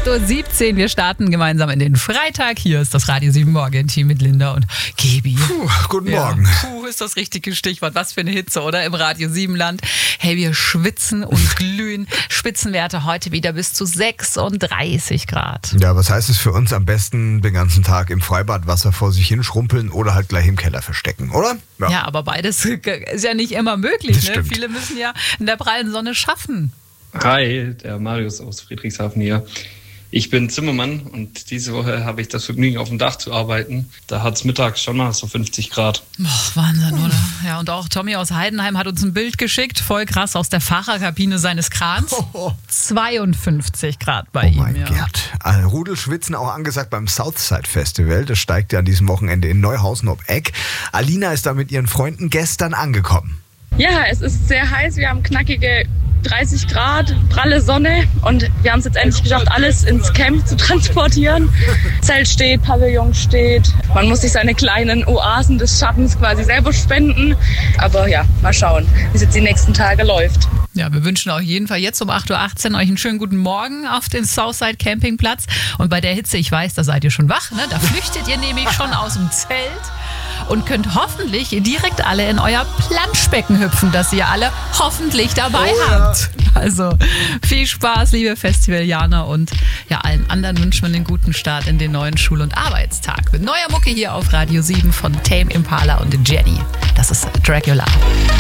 8.17 Uhr. Wir starten gemeinsam in den Freitag. Hier ist das Radio 7 Morgen-Team mit Linda und Gebi. Guten Morgen. Ist das richtige Stichwort. Was für eine Hitze, oder? Im Radio 7 Land. Hey, wir schwitzen und glühen. Spitzenwerte heute wieder bis zu 36 Grad. Ja, was heißt es für uns? Am besten den ganzen Tag im Freibad Wasser vor sich hin schrumpeln oder halt gleich im Keller verstecken, oder? Ja, aber beides ist ja nicht immer möglich. Das Ne? stimmt. Viele müssen ja in der prallen Sonne schaffen. Hi, der Marius aus Friedrichshafen hier. Ich bin Zimmermann und diese Woche habe ich das Vergnügen, auf dem Dach zu arbeiten. Da hat es mittags schon mal so 50 Grad. Boah, Wahnsinn, oder? Ja, und auch Tommy aus Heidenheim hat uns ein Bild geschickt, voll krass, aus der Fahrerkabine seines Krans. 52 Grad bei ihm. Oh mein Ja. Gott. Rudelschwitzen auch angesagt beim Southside Festival. Das steigt ja an diesem Wochenende in Neuhausen ob Eck. Alina ist da mit ihren Freunden gestern angekommen. Ja, es ist sehr heiß. Wir haben knackige 30 Grad, pralle Sonne und wir haben es jetzt endlich geschafft, alles ins Camp zu transportieren. Zelt steht, Pavillon steht. Man muss sich seine kleinen Oasen des Schattens quasi selber spenden. Aber ja, mal schauen, wie es jetzt die nächsten Tage läuft. Ja, wir wünschen auf jeden Fall jetzt um 8.18 Uhr euch einen schönen guten Morgen auf den Southside Campingplatz. Und bei der Hitze, ich weiß, da seid ihr schon wach, ne? Da flüchtet ihr nämlich schon aus dem Zelt und könnt hoffentlich direkt alle in euer Planschbecken hüpfen, das ihr alle hoffentlich dabei habt. Also viel Spaß, liebe Festivalianer, und ja, allen anderen wünschen wir einen guten Start in den neuen Schul- und Arbeitstag. Mit neuer Mucke hier auf Radio 7 von Tame Impala und Jenny. Das ist Dracula.